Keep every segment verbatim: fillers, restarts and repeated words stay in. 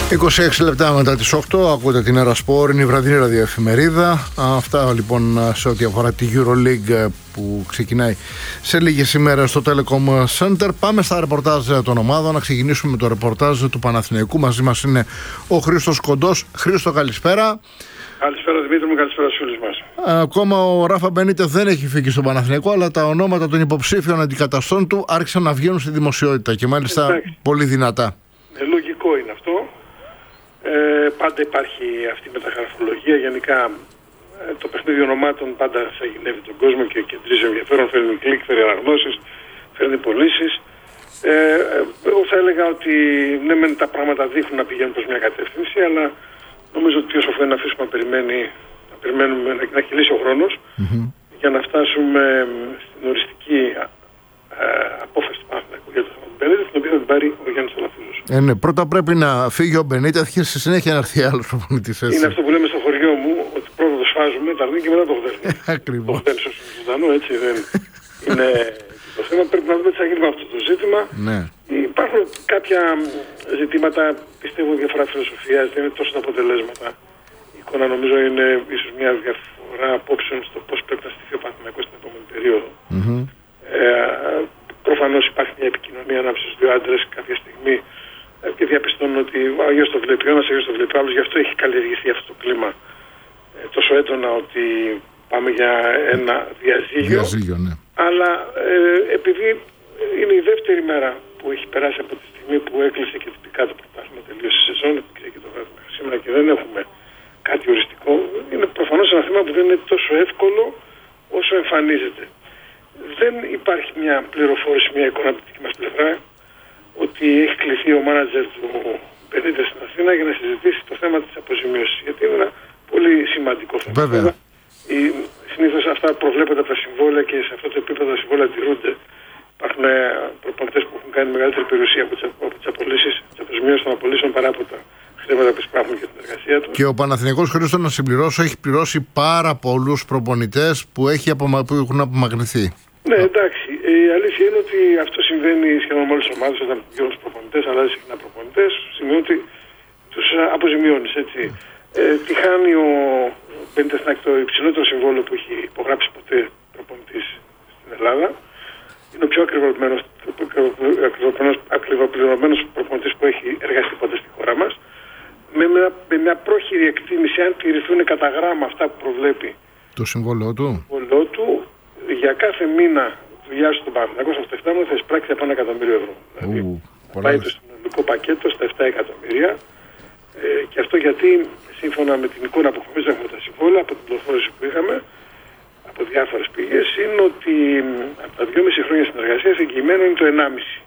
είκοσι έξι λεπτά μετά τις οκτώ ακούτε την Ερασπόρ, είναι η βραδινή ραδιοεφημερίδα. Αυτά λοιπόν σε ό,τι αφορά τη EuroLeague που ξεκινάει σε λίγες ημέρες στο Telecom Center. Πάμε στα ρεπορτάζ των ομάδων. Να ξεκινήσουμε με το ρεπορτάζ του Παναθηναϊκού. Μαζί μας είναι ο Χρήστος Κοντός. Χρήστο, καλησπέρα. Καλησπέρα Δημήτρη μου, καλησπέρα στους φίλους μας. Ακόμα ο Ράφα Μπενίτεθ δεν έχει φύγει στον Παναθηναϊκό, αλλά τα ονόματα των υποψήφιων αντικαταστών του άρχισαν να βγαίνουν στη δημοσιότητα και μάλιστα Εντάξει. πολύ δυνατά. Ε, λογικό είναι αυτό. Ε, πάντα υπάρχει αυτή η μεταγραφολογία. Γενικά ε, το παιχνίδι ονομάτων πάντα σαγηνεύει τον κόσμο και κεντρίζει ενδιαφέρον, φέρνει κλικ, φέρνει αναγνώσεις, φέρνει πωλήσεις. Ε, εγώ θα έλεγα ότι ναι, μεν τα πράγματα δείχνουν να πηγαίνουν προς μια κατεύθυνση, αλλά νομίζω ότι όσο φαίνεται να αφήσουμε να, περιμένει, να περιμένουμε να, να κυλήσει ο χρόνος mm-hmm. για να φτάσουμε στην οριστική ε, απόφαση του Παναθηναϊκού για το θέμα του Μπενίτεθ, την οποία θα την πάρει ο Γιάννης Αλαφούζος. Ε, ναι, πρώτα πρέπει να φύγει ο Μπενίτεθ και στη συνέχεια να έρθει άλλος προπονητής. Είναι αυτό που λέμε στο χωριό μου, ότι πρώτα το σφάζουμε, τα αρνεί και μετά το χδέρνει. Ακριβώς. Το χδέρνει όσο ζωντανό, έτσι δεν είναι το θέμα. Πρέπει να δούμε τι θα γίνει με αυτό το ζήτημα. Ναι. Υπάρχουν κάποια ζητήματα, πιστεύω, διαφορά φιλοσοφίας, δεν είναι τόσο τα αποτελέσματα. Η εικόνα νομίζω είναι ίσως μια διαφορά απόψεων στο πώς πρέπει να στηθεί ο Παναθηναϊκός στην επόμενη περίοδο. Mm-hmm. Ε, προφανώς υπάρχει μια επικοινωνία ανάμεσα στους δύο άντρες κάποια στιγμή ε, και διαπιστώνουν ότι ο Αγιος το βλέπει ο ένας, ο Αγιος το βλέπει ο άλλος, γι' αυτό έχει καλλιεργηθεί αυτό το κλίμα ε, τόσο έντονα ότι πάμε για ένα διαζύγιο. Διαζύγιο, ναι. Αλλά ε, επειδή είναι η δεύτερη μέρα που έχει περάσει από τη στιγμή που έκλεισε και τυπικά το πρωτάθλημα, τελείωσε η σεζόν και το σήμερα και δεν έχουμε κάτι οριστικό, είναι προφανώς ένα θέμα που δεν είναι τόσο εύκολο όσο εμφανίζεται. Δεν υπάρχει μια πληροφόρηση, μια εικόνα από τη δική μας πλευρά ότι έχει κληθεί ο μάνατζερ του Μπενίτεθ στην Αθήνα για να συζητήσει το θέμα της αποζημίωσης, γιατί είναι ένα πολύ σημαντικό θέμα. Βέβαια. Συνήθως αυτά προβλέπονται από τα συμβόλαια και σε αυτό το επίπεδο τα συμβόλαια τηρούνται. Υπάρχουν προπονητές που έχουν κάνει μεγαλύτερη περιουσία από τις απολύσεις, τις αποζημιώσεις των απολύσεων παρά από τα χρήματα που εισπράχουν και την εργασία τους. Και ο Παναθηναϊκός, Χρήστο, να συμπληρώσω, έχει πληρώσει πάρα πολλούς προπονητές που, έχει απομα... που έχουν απομακρυνθεί. Ναι, εντάξει. Η αλήθεια είναι ότι αυτό συμβαίνει σχεδόν με όλες τις ομάδες όταν βγαίνουν τους προπονητές, αλλάζει συχνά προπονητές, σημαίνει ότι τους αποζημιώνεις, έτσι. Ε, τι χάνει ο Μπενίτεθ το υψηλότερο συμβόλαιο που έχει υπογράψει ποτέ προπονητής στην Ελλάδα. Είναι ο πιο ακριβοπληρωμένος προπονητής που έχει εργαστεί ποτέ στη χώρα μας. Με μια, με μια πρόχειρη εκτίμηση, αν τηρηθούν κατά γράμμα αυτά που προβλέπει το συμβόλαιο του, συμβόλαιο του για κάθε μήνα δουλειά στον Παναθηναϊκό, στα επτά θα εισπράξει από ένα εκατομμύριο ευρώ. Δηλαδή, θα πάει το συνολικό πακέτο στα επτά εκατομμύρια. Ε, και αυτό γιατί, σύμφωνα με την εικόνα που έχουμε έχουμε τα συμβόλαια, από την πληροφόρηση που είχαμε, από διάφορες πηγές, είναι ότι από τα δυόμιση χρόνια συνεργασίας εγγυημένο είναι το ενάμιση.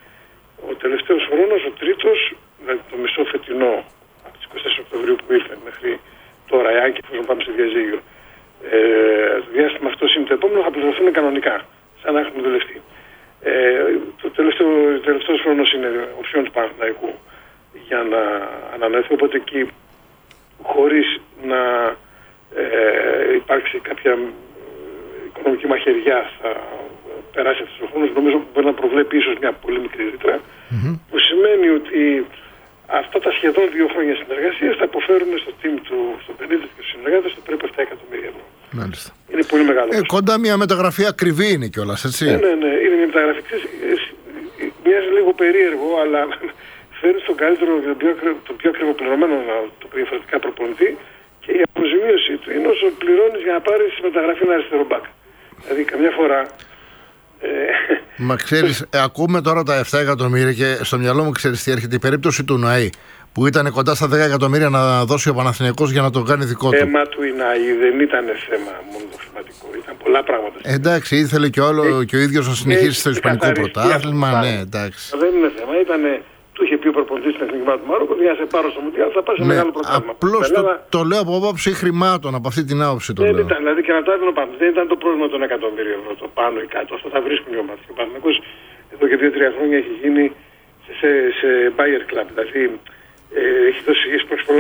Ο τελευταίος χρόνος, ο τρίτος, δηλαδή το μισό φετινό, από τις είκοσι τέσσερις Οκτωβρίου που ήρθε μέχρι τώρα, εάν και εφόσον πάμε σε διαζύγιο, ε, το διάστημα αυτό είναι το επόμενο, θα πληρωθούν κανονικά, σαν να έχουν δουλευτεί. Ε, το τελευταίο, τελευταίος χρόνος είναι οψιόν του Παναθηναϊκού για να ανανεωθεί, οπότε εκεί χωρίς να ε, υπάρξει κάποια οικονομική μαχαιριά θα περάσει αυτός ο χρόνος. Νομίζω ότι μπορεί να προβλέπει ίσως μια πολύ μικρή ρήτρα, mm-hmm. που σημαίνει ότι αυτά τα σχεδόν δύο χρόνια συνεργασίας θα αποφέρουν στο team του, στον Μπενίτεθ και στους συνεργάτες το περίπου επτά εκατομμύρια ευρώ. Μάλιστα. Είναι πολύ μεγάλο. Ε, κοντά μια μεταγραφή ακριβή είναι κιόλας, έτσι. Ναι, ναι, ναι, είναι μια μεταγραφή. Μοιάζει λίγο περίεργο, αλλά φέρνει στον καλύτερο, τον πιο, τον πιο ακριβοπληρωμένο, το διαφορετικά προπονητή, και η αποζημίωση του είναι όσο πληρώνεις για να πάρεις μεταγραφή ένα αριστερό μπακ. Δηλαδή, καμιά φορά. Ε... Μα ξέρεις, ε, ακούμε τώρα τα επτά εκατομμύρια και στο μυαλό μου ξέρεις τι έρχεται. Η περίπτωση του Ναή, που ήταν κοντά στα δέκα εκατομμύρια να δώσει ο Παναθηναϊκός για να το κάνει δικό του. Θέμα του Ναή δεν ήταν θέμα μόνο το χρηματικό. Ήταν πολλά πράγματα. Ε, εντάξει, ήθελε και, όλο, ε, και ο ίδιος να συνεχίσει στο Ισπανικό πρωτάθλημα. Ναι, εντάξει. Δεν είναι θέμα. Ήτανε... Του είχε πει ο προπονητής στην Εθνική του Μαρόκο ότι για να σε πάρω στο Μουντιάλ θα πας σε ναι, μεγάλο πρωτάθλημα. Απλώς το, Ελλάδα... το λέω από άποψη χρημάτων, από αυτή την άποψη το δεν λέω. Ήταν, δηλαδή και να το έβγαινε ο Παναθηναϊκός. Δεν ήταν το πρόβλημα των εκατομμύριων ευρώ, το πάνω ή κάτω. Αυτό θα βρίσκουν οι ομάδες. Ο Παναθηναϊκός εδώ και δύο τρία χρόνια έχει γίνει σε, σε Bayer Club. Δηλαδή ε, έχει δώσει